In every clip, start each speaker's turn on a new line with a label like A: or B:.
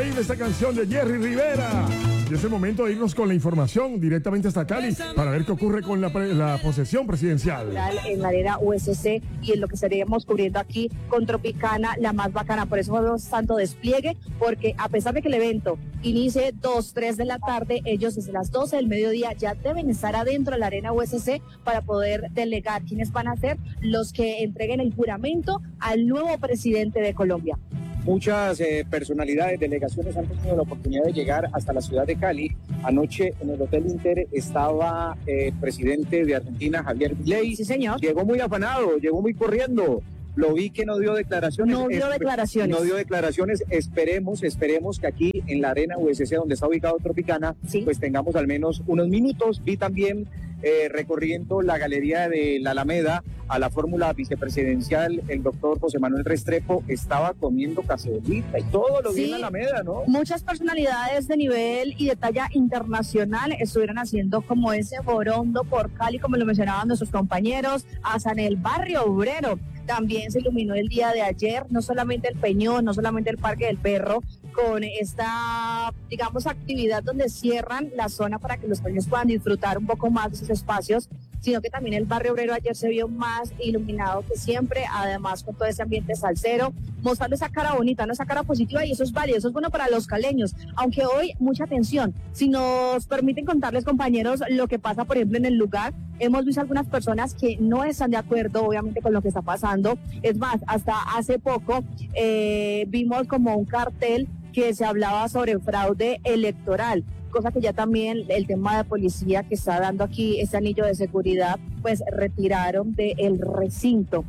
A: increíble esta canción de Jerry Rivera. Y es el momento de irnos con la información directamente hasta Cali para ver qué ocurre con la posesión presidencial.
B: En la arena USC y en lo que estaríamos cubriendo aquí con Tropicana, la más bacana. Por eso vemos tanto despliegue, porque a pesar de que el evento inicie 2, 3 de la tarde, ellos desde las 12 del mediodía ya deben estar adentro de la arena USC para poder delegar quiénes van a ser los que entreguen el juramento al nuevo presidente de Colombia.
C: Muchas personalidades, delegaciones han tenido la oportunidad de llegar hasta la ciudad de Cali. Anoche en el Hotel Inter estaba el presidente de Argentina, Javier Milei.
B: Sí, señor.
C: Llegó muy afanado, llegó muy corriendo. Lo vi que no dio declaraciones.
B: No dio declaraciones.
C: Esperemos que aquí en la arena USC, donde está ubicado Tropicana,
B: sí,
C: pues tengamos al menos unos minutos. Vi también recorriendo la galería de la Alameda a la fórmula vicepresidencial, el doctor José Manuel Restrepo estaba comiendo cacebolita y todo lo vi en la Alameda, ¿no?
B: Muchas personalidades de nivel y de talla internacional estuvieron haciendo como ese borondo por Cali, como lo mencionaban nuestros compañeros, hasta en el barrio obrero. También se iluminó el día de ayer, no solamente el Peñón, no solamente el Parque del Perro, con esta, digamos, actividad donde cierran la zona para que los pequeños puedan disfrutar un poco más de esos espacios, sino que también el barrio obrero ayer se vio más iluminado que siempre, además con todo ese ambiente salsero, mostrando esa cara bonita, ¿no? Esa cara positiva, y eso es válido, eso es bueno para los caleños, aunque hoy mucha atención. Si nos permiten contarles, compañeros, lo que pasa, por ejemplo, en el lugar, hemos visto algunas personas que no están de acuerdo, obviamente, con lo que está pasando. Es más, hasta hace poco vimos como un cartel que se hablaba sobre fraude electoral, cosa que ya también el tema de policía que está dando aquí ese anillo de seguridad, pues retiraron del recinto.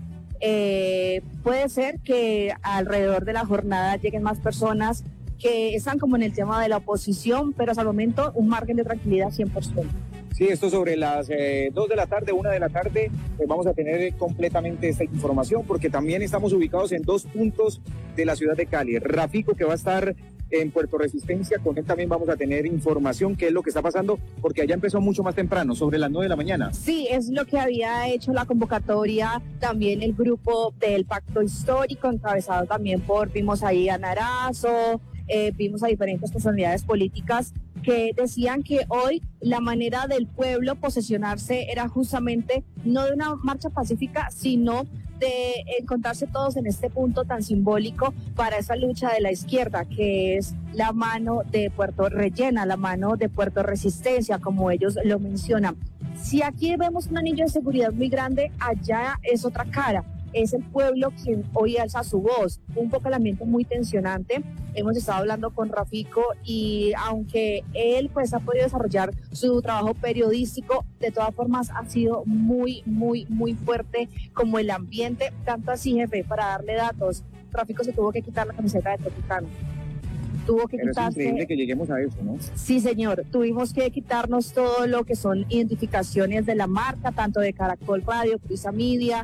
B: Puede ser que alrededor de la jornada lleguen más personas que están como en el tema de la oposición, pero hasta el momento un margen de tranquilidad 100%.
C: Sí, esto sobre las 2 de la tarde, 1 de la tarde, vamos a tener completamente esta información, porque también estamos ubicados en 2 puntos de la ciudad de Cali. Rafico, que va a estar en Puerto Resistencia, con él también vamos a tener información, qué es lo que está pasando, porque allá empezó mucho más temprano, sobre las 9 de la mañana.
B: Sí, es lo que había hecho la convocatoria, también el grupo del Pacto Histórico, encabezado también vimos ahí a Narazo, vimos a diferentes personalidades políticas que decían que hoy la manera del pueblo posesionarse era justamente no de una marcha pacífica, sino de encontrarse todos en este punto tan simbólico para esa lucha de la izquierda, que es la mano de Puerto Rellena, la mano de Puerto Resistencia, como ellos lo mencionan. Si aquí vemos un anillo de seguridad muy grande, allá es otra cara. Es el pueblo quien hoy alza su voz, un poco el ambiente muy tensionante. Hemos estado hablando con Rafico y aunque él pues ha podido desarrollar su trabajo periodístico, de todas formas ha sido muy fuerte como el ambiente, tanto así, jefe, para darle datos, Rafico se tuvo que quitar la camiseta de Tropicana. Tuvo que quitarse.
C: Es increíble que lleguemos a eso, ¿no?
B: Sí, señor. Tuvimos que quitarnos todo lo que son identificaciones de la marca, tanto de Caracol Radio, Prisa Media,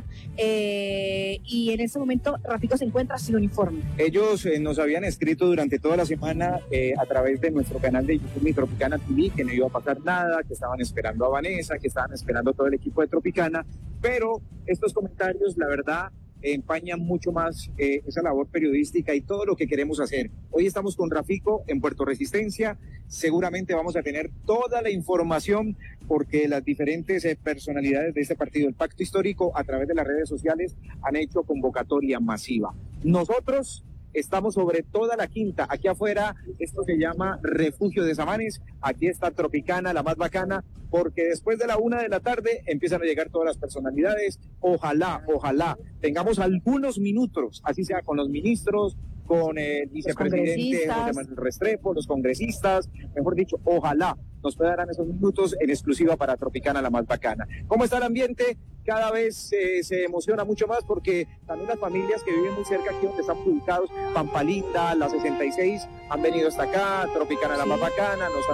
B: y en ese momento Rafico se encuentra sin uniforme.
C: Ellos nos habían escrito durante toda la semana a través de nuestro canal de YouTube, Mi Tropicana TV, que no iba a pasar nada, que estaban esperando a Vanessa, que estaban esperando a todo el equipo de Tropicana, pero estos comentarios, la verdad, empañan mucho más esa labor periodística y todo lo que queremos hacer. Hoy estamos con Rafico en Puerto Resistencia, seguramente vamos a tener toda la información porque las diferentes personalidades de este partido, el Pacto Histórico, a través de las redes sociales han hecho convocatoria masiva. Nosotros estamos sobre toda la quinta, aquí afuera, esto se llama Refugio de Samanes, aquí está Tropicana, la más bacana, porque después de la 1 de la tarde empiezan a llegar todas las personalidades, ojalá tengamos algunos minutos, así sea con los ministros, con el vicepresidente José Manuel Restrepo, los congresistas, mejor dicho, ojalá nos puedan dar esos minutos en exclusiva para Tropicana, la más bacana. ¿Cómo está el ambiente? Cada vez se emociona mucho más porque también las familias que viven muy cerca aquí donde están ubicados, Pampalinda, la 66, han venido hasta acá, Tropicana, la más bacana, nos